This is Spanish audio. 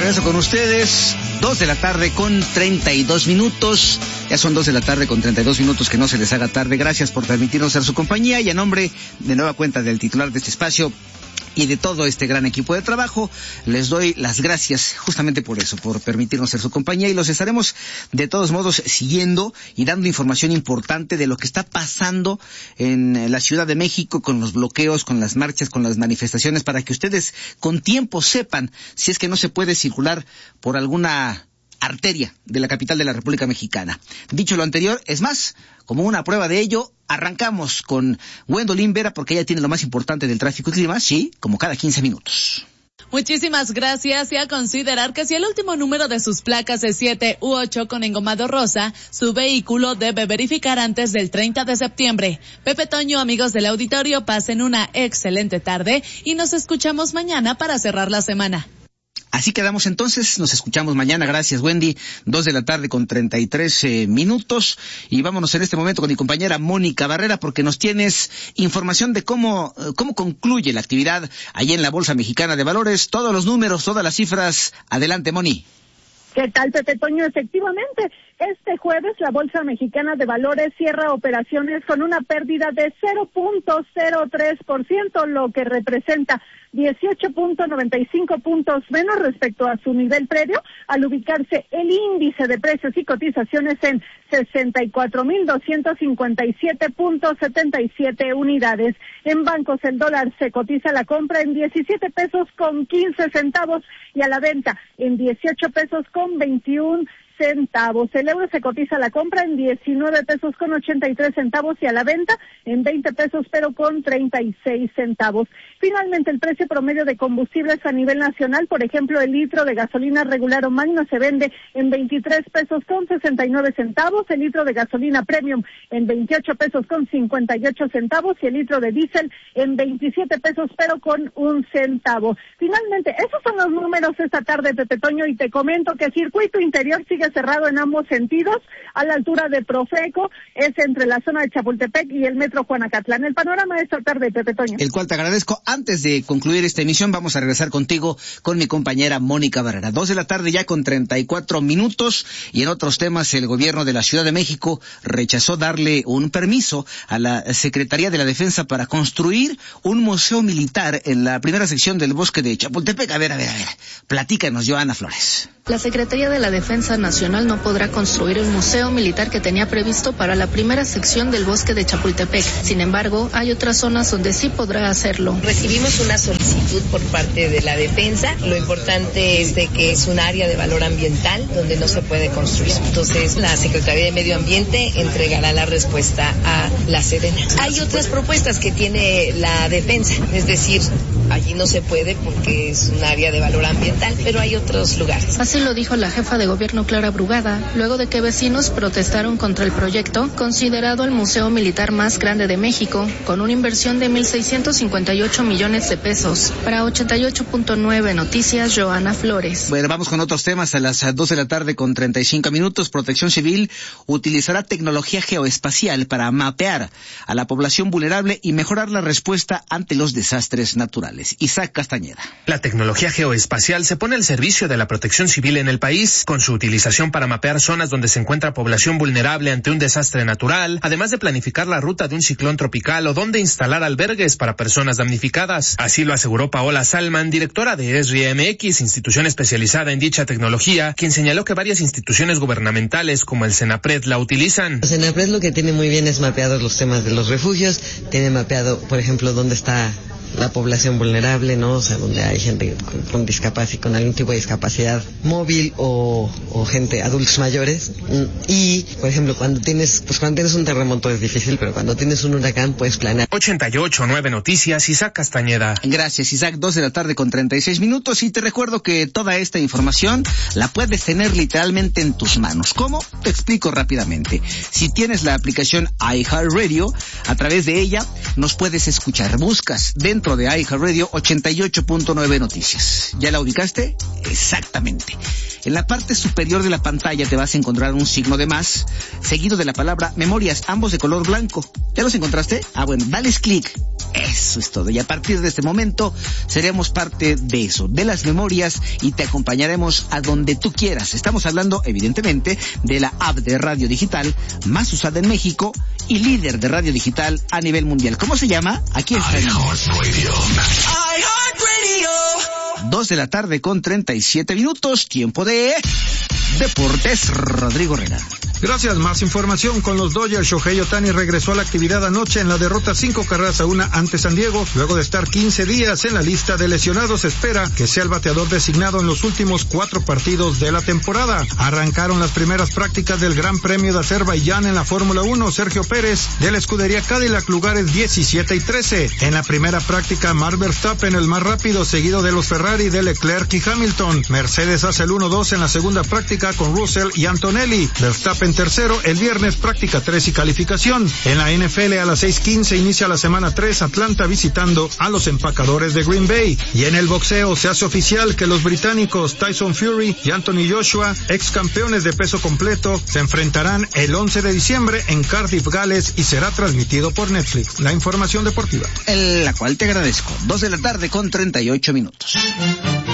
regreso con ustedes, 2 de la tarde con 32 minutos. Ya son 2 de la tarde con 32 minutos, que no se les haga tarde. Gracias por permitirnos ser su compañía, y a nombre de nueva cuenta del titular de este espacio y de todo este gran equipo de trabajo, les doy las gracias justamente por eso, por permitirnos ser su compañía, y los estaremos de todos modos siguiendo y dando información importante de lo que está pasando en la Ciudad de México, con los bloqueos, con las marchas, con las manifestaciones, para que ustedes con tiempo sepan si es que no se puede circular por alguna arteria de la capital de la República Mexicana. Dicho lo anterior, es más, como una prueba de ello, arrancamos con Gwendolyn Vera, porque ella tiene lo más importante del tráfico y clima, sí, como cada 15 minutos. Muchísimas gracias, y a considerar que si el último número de sus placas es 7 u 8 con engomado rosa, su vehículo debe verificar antes del 30 de septiembre. Pepe Toño, amigos del auditorio, pasen una excelente tarde y nos escuchamos mañana para cerrar la semana. Así quedamos entonces, nos escuchamos mañana. Gracias, Wendy. 2 de la tarde con 33 minutos. Y vámonos en este momento con mi compañera Mónica Barrera, porque nos tienes información de cómo concluye la actividad allí en la Bolsa Mexicana de Valores. Todos los números, todas las cifras. Adelante, Moni. ¿Qué tal, Pepe Toño? Efectivamente, este jueves la Bolsa Mexicana de Valores cierra operaciones con una pérdida de 0.03%, lo que representa 18.95 puntos menos respecto a su nivel previo, al ubicarse el índice de precios y cotizaciones en 64,257.77 unidades. En bancos el dólar se cotiza a la compra en 17 pesos con 15 centavos y a la venta en 18 pesos con 21 centavos. El euro se cotiza a la compra en 19 pesos con 83 centavos y a la venta en 20 pesos pero con 36 centavos. Finalmente, el precio promedio de combustibles a nivel nacional, por ejemplo, el litro de gasolina regular o magna se vende en 23 pesos con 69 centavos, el litro de gasolina premium en 28 pesos con 58 centavos y el litro de diésel en 27 pesos pero con 1 centavo. Finalmente, esos son los números esta tarde, Pepe Toño, y te comento que el circuito interior sigue cerrado en ambos sentidos, a la altura de Profeco, es entre la zona de Chapultepec y el metro Juanacatlán. El panorama de esta tarde, Pepe Toño. El cual te agradezco. Antes de concluir esta emisión, vamos a regresar contigo con mi compañera Mónica Barrera. 2 de la tarde ya con 34 minutos, y en otros temas, el gobierno de la Ciudad de México rechazó darle un permiso a la Secretaría de la Defensa para construir un museo militar en la primera sección del bosque de Chapultepec. A ver, platícanos, Joana Flores. La Secretaría de la Defensa Nacional no podrá construir el museo militar que tenía previsto para la primera sección del bosque de Chapultepec. Sin embargo, hay otras zonas donde sí podrá hacerlo. Recibimos una solicitud por parte de la defensa. Lo importante es de que es un área de valor ambiental donde no se puede construir. Entonces, la Secretaría de Medio Ambiente entregará la respuesta a la Sedena. Hay otras propuestas que tiene la defensa, es decir, allí no se puede porque es un área de valor ambiental, pero hay otros lugares. Así lo dijo la jefa de gobierno Clara Brugada, luego de que vecinos protestaron contra el proyecto, considerado el museo militar más grande de México, con una inversión de 1,658 millones de pesos. Para 88.9 Noticias, Joana Flores. Bueno, vamos con otros temas. A las 2 de la tarde con 35 minutos, Protección Civil utilizará tecnología geoespacial para mapear a la población vulnerable y mejorar la respuesta ante los desastres naturales. Isaac Castañeda. La tecnología geoespacial se pone al servicio de la protección civil en el país, con su utilización para mapear zonas donde se encuentra población vulnerable ante un desastre natural, además de planificar la ruta de un ciclón tropical o donde instalar albergues para personas damnificadas. Así lo aseguró Paola Salman, directora de ESRI MX, institución especializada en dicha tecnología, quien señaló que varias instituciones gubernamentales como el Senapred la utilizan. El Senapred lo que tiene muy bien es mapeados los temas de los refugios, tiene mapeado, por ejemplo, dónde está la población vulnerable, ¿no? O sea, donde hay gente con discapacidad, con algún tipo de discapacidad móvil o gente, adultos mayores. Y, por ejemplo, cuando tienes un terremoto es difícil, pero cuando tienes un huracán puedes planear. 88.9 Noticias, Isaac Castañeda. Gracias, Isaac. 2 de la tarde con 36 minutos, y te recuerdo que toda esta información la puedes tener literalmente en tus manos. ¿Cómo? Te explico rápidamente. Si tienes la aplicación iHeartRadio, a través de ella nos puedes escuchar. Buscas dentro de iHeartRadio 88.9 Noticias. ¿Ya la ubicaste? Exactamente. En la parte superior de la pantalla te vas a encontrar un signo de más, seguido de la palabra memorias, ambos de color blanco. ¿Ya los encontraste? Bueno, dales clic Eso es todo. Y a partir de este momento seremos parte de eso, de las memorias, y te acompañaremos a donde tú quieras. Estamos hablando, evidentemente, de la app de radio digital más usada en México y líder de radio digital a nivel mundial. ¿Cómo se llama? Aquí está. 2 de la tarde con 37 minutos. Tiempo de Deportes. Rodrigo Herrera. Gracias. Más información con los Dodgers. Shohei Ohtani regresó a la actividad anoche en la derrota 5-1 ante San Diego. Luego de estar 15 días en la lista de lesionados, se espera que sea el bateador designado en los últimos 4 partidos de la temporada. Arrancaron las primeras prácticas del Gran Premio de Azerbaiyán en la Fórmula 1. Sergio Pérez, de la escudería Cadillac, lugares 17 y 13. En la primera práctica, Max Verstappen, el más rápido, seguido de los Ferrari de Leclerc y Hamilton. Mercedes hace el 1-2 en la segunda práctica con Russell y Antonelli. Verstappen tercero. El viernes práctica 3 y calificación. En la NFL a las 6:15 inicia la semana 3, Atlanta visitando a los empacadores de Green Bay. Y en el boxeo se hace oficial que los británicos Tyson Fury y Anthony Joshua, ex campeones de peso completo, se enfrentarán el 11 de diciembre en Cardiff, Gales, y será transmitido por Netflix. La información deportiva. La cual te agradezco. 2 de la tarde con 38 minutos.